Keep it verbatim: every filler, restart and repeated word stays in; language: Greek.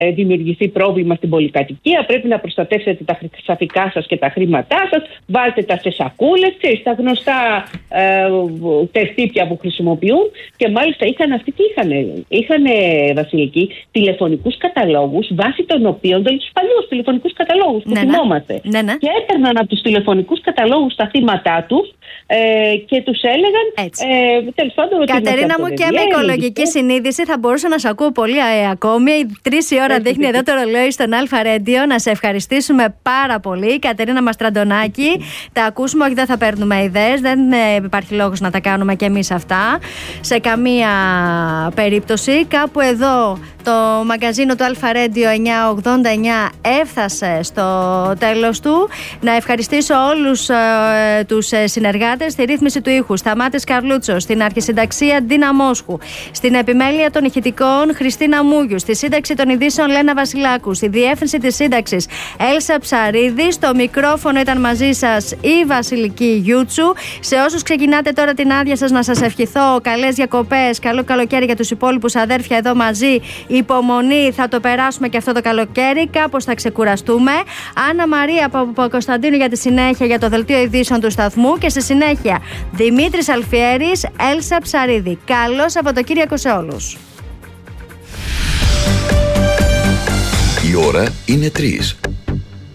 δημιουργηθεί πρόβλημα στην πολυκατοικία, πρέπει να προστατεύσετε τα χρυσαφικά σας και τα χρήματά σας, βάλτε τα σε σακούλες, ξέρεις, τα γνωστά ε, τερτύπια που χρησιμοποιούν. Και μάλιστα είχαν αυτοί τι είχαν, είχαν Βασιλική, τηλεφωνικούς καταλόγους βάσει των οποίων, τους παλιούς τηλεφωνικούς καταλόγους που ναι, θυμόμαστε. Ναι, ναι. Και έπαιρναν από τους τηλεφωνικούς καταλόγους τα θύματα τους ε, και τους έλεγαν ε, τέλος πάντων. Κατερίνα μου, και με οικολογική συνείδηση θα μπορούσα να σε ακούω πολύ ε, ακόμη. Τρεις η ώρα έτσι, δείχνει εδώ το ρολόι στον Αλφα Radio. Να σε ευχαριστήσουμε πάρα πολύ, Κατερίνα Μαστραντονάκη. Τα ακούσουμε, όχι δεν θα παίρνουμε ιδέες, δεν ε, υπάρχει λόγος να τα κάνουμε κι εμείς αυτά σε καμία περίπτωση. Κάπου εδώ το μαγκαζίνο του Αλφα Radio εννιακόσια ογδόντα εννιά έφτασε στο τέλος του. Να ευχαριστήσω όλους ε, τους ε, συνεργάτες στη ρύθμιση του ήχου, Σταμάτης Καρλούτσος, στην αρχισυνταξία Ντίνα Μόσχου, στην επιμέλεια των ηχητικών Χριστίνα Μούγιου, στη σύνταξη των ειδήσεων Λένα Βασιλάκου, στη διεύθυνση της σύνταξης Έλσα Ψαρίδη, στο μικρόφωνο ήταν μαζί σας η Βασιλική Γιούτσου. Σε όσους ξεκινάτε τώρα την άδεια σας, να σας ευχηθώ καλές διακοπές, καλό καλοκαίρι για τους υπόλοιπους αδέρφια εδώ μαζί. Υπομονή, θα το περάσουμε και αυτό το καλοκαίρι, κάπως θα ξεκουραστούμε. Άννα Μαρία Παπακοσταντίνου για τη συνέχεια για το δελτίο ειδήσεων του σταθμού και στη συνέχεια Δημήτρης Αλφιέρης, Έλσα Ψαρίδη. Καλό Σαββατοκύριακο σε όλους. Η ώρα είναι τρεις.